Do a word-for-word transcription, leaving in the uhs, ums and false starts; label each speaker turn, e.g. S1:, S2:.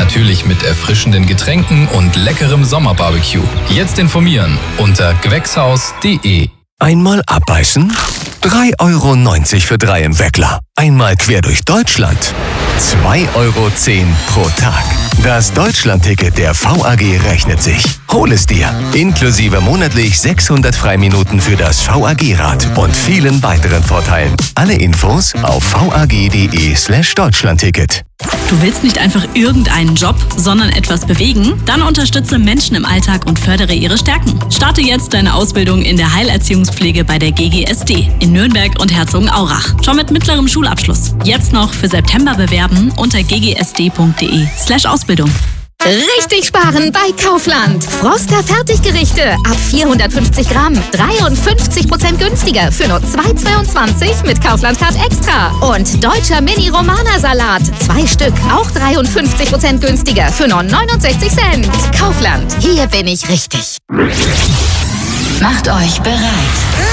S1: Natürlich mit erfrischenden Getränken und leckerem Sommerbarbecue. Jetzt informieren unter gewächshaus punkt de.
S2: Einmal abbeißen? drei Euro neunzig für drei im Weckler. Einmal quer durch Deutschland? zwei Euro zehn pro Tag. Das Deutschlandticket der V A G rechnet sich. Hol es dir. Inklusive monatlich sechshundert Freiminuten für das V A G-Rad und vielen weiteren Vorteilen. Alle Infos auf vag.de slash Deutschlandticket.
S3: Du willst nicht einfach irgendeinen Job, sondern etwas bewegen? Dann unterstütze Menschen im Alltag und fördere ihre Stärken. Starte jetzt deine Ausbildung in der Heilerziehungspflege bei der G G S D in Nürnberg und Herzogenaurach. Schon mit mittlerem Schulabschluss. Jetzt noch für September bewerben unter ggsd.de slash Ausbildung.
S4: Richtig sparen bei Kaufland. Froster Fertiggerichte ab vierhundertfünfzig Gramm. dreiundfünfzig Prozent günstiger für nur zwei Euro zweiundzwanzig mit Kaufland Card Extra. Und deutscher Mini-Romana-Salat. Zwei Stück, auch dreiundfünfzig Prozent günstiger für nur neunundsechzig Cent. Kaufland, hier bin ich richtig.
S5: Macht euch bereit.